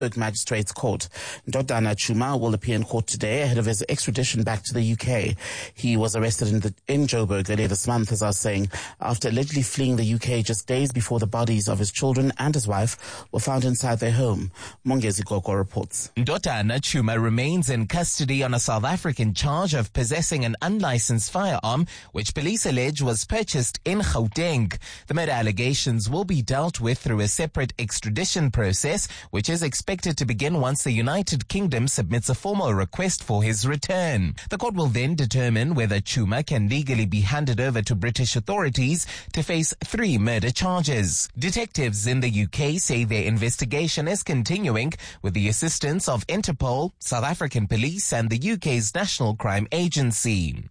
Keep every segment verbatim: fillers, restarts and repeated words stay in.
Magistrates Court. Ndodana Chuma will appear in court today ahead of his extradition back to the U K. He was arrested in, the, in Joburg earlier this month, as I was saying, after allegedly fleeing the U K just days before the bodies of his children and his wife were found inside their home. Mongezi Gogo reports. Ndodana Chuma remains in custody on a South African charge of possessing an unlicensed firearm, which police allege was purchased in Gauteng. The murder allegations will be dealt with through a separate extradition process, which is expected to begin once the United Kingdom submits a formal request for his return. The court will then determine whether Chuma can legally be handed over to British authorities to face three murder charges. Detectives in the U K say their investigation is continuing with the assistance of Interpol, South African police and the U K's National Crime Agency.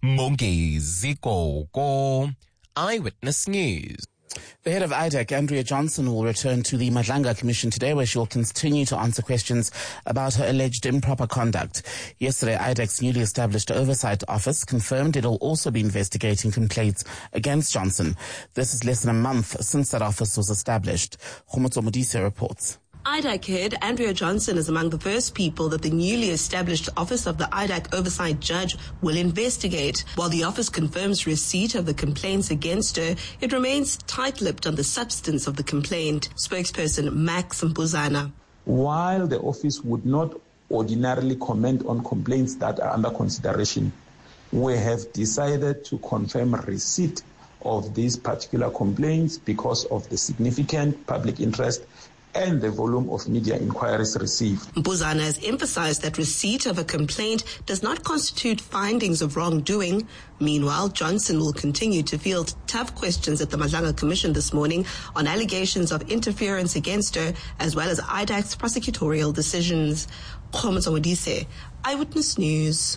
Mongezi Gogo, Eyewitness News. The head of I D A C, Andrea Johnson, will return to the Madlanga Commission today, where she will continue to answer questions about her alleged improper conduct. Yesterday, I D A C's newly established Oversight Office confirmed it will also be investigating complaints against Johnson. This is less than a month since that office was established. Khomotso Modise reports. I D A C head Andrea Johnson is among the first people that the newly established Office of the I D A C Oversight Judge will investigate. While the office confirms receipt of the complaints against her, it remains tight-lipped on the substance of the complaint. Spokesperson Max Mpuzana. While the office would not ordinarily comment on complaints that are under consideration, we have decided to confirm receipt of these particular complaints because of the significant public interest and the volume of media inquiries received. Mpuzana has emphasized that receipt of a complaint does not constitute findings of wrongdoing. Meanwhile, Johnson will continue to field tough questions at the Madlanga Commission this morning on allegations of interference against her, as well as I D A C's prosecutorial decisions. Khomotso Modise, Eyewitness News.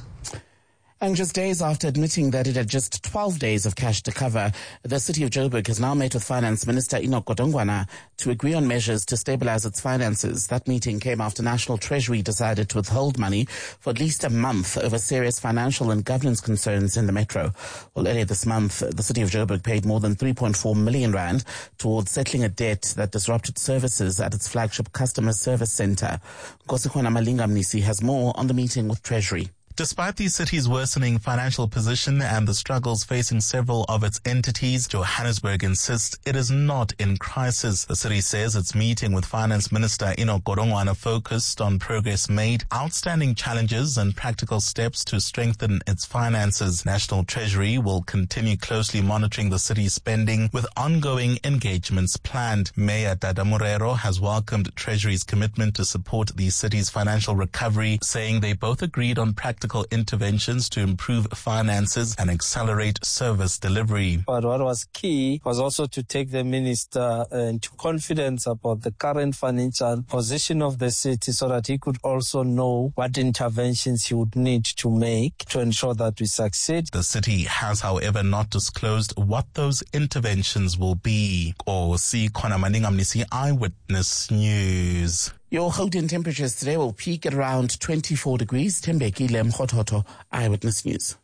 And just days after admitting that it had just twelve days of cash to cover, the city of Joburg has now met with Finance Minister Enoch Godongwana to agree on measures to stabilize its finances. That meeting came after National Treasury decided to withhold money for at least a month over serious financial and governance concerns in the metro. Well, earlier this month, the city of Joburg paid more than three point four million rand towards settling a debt that disrupted services at its flagship customer service center. Kosikwana Malinga Mnisi has more on the meeting with Treasury. Despite the city's worsening financial position and the struggles facing several of its entities, Johannesburg insists it is not in crisis. The city says its meeting with Finance Minister Enoch Godongwana focused on progress made, outstanding challenges and practical steps to strengthen its finances. National Treasury will continue closely monitoring the city's spending with ongoing engagements planned. Mayor Dada Morero has welcomed Treasury's commitment to support the city's financial recovery, saying they both agreed on practical interventions to improve finances and accelerate service delivery. But what was key was also to take the minister into confidence about the current financial position of the city so that he could also know what interventions he would need to make to ensure that we succeed. The city has, however, not disclosed what those interventions will be. Kosi Khona Malinga Mnisi, Eyewitness News. Your Gauteng temperatures today will peak at around twenty-four degrees. Tembeki Lem Khototo, Eyewitness News.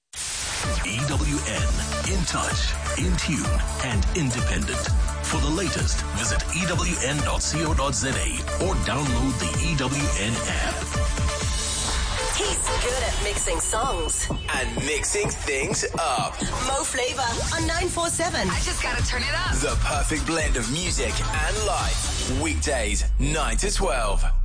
E W N, in touch, in tune, and independent. For the latest, visit E W N dot co dot za or download the E W N app. He's good at mixing songs and mixing things up. Mo Flavor on nine four seven. I just gotta turn it up. The perfect blend of music and life. Weekdays, nine to twelve.